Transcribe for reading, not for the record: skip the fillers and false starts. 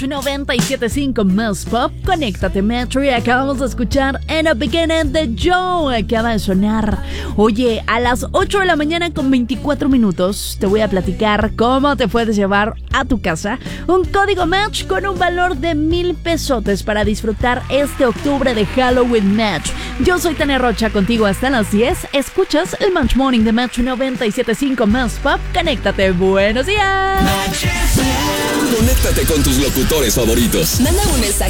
97.5 Más Pop, conéctate Metro, y acabamos de escuchar In the Beginning de Joe, acaba de sonar. Oye, a las 8 de la mañana con 24 minutos te voy a platicar cómo te puedes llevar a tu casa un código Match con un valor de 1,000 pesotes para disfrutar este octubre de Halloween Match. Yo soy Tania Rocha, contigo hasta las 10. Escuchas el Match Morning de Metro 97.5 Más Pop. Conéctate, buenos días. Conéctate con tus locutores favoritos. Manda un mensaje